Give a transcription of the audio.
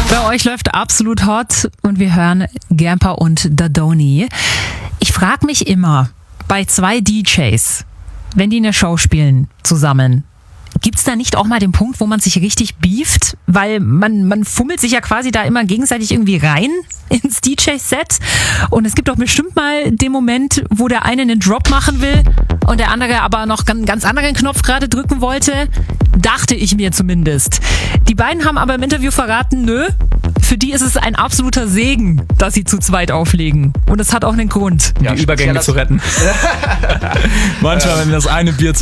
Bei euch läuft Absolut Hot und wir hören Gampa und Dadoni. Ich frage mich immer, bei zwei DJs, wenn die eine Show spielen zusammen, gibt's da nicht auch mal den Punkt, wo man sich richtig beeft? Weil man fummelt sich ja quasi da immer gegenseitig irgendwie rein ins DJ-Set. Und es gibt doch bestimmt mal den Moment, wo der eine einen Drop machen will und der andere aber noch einen ganz anderen Knopf gerade drücken wollte. Dachte ich mir zumindest. Die beiden haben aber im Interview verraten, nö, für die ist es ein absoluter Segen, dass sie zu zweit auflegen. Und es hat auch einen Grund. Ja, die Übergänge zu retten. Manchmal, wenn das eine Bier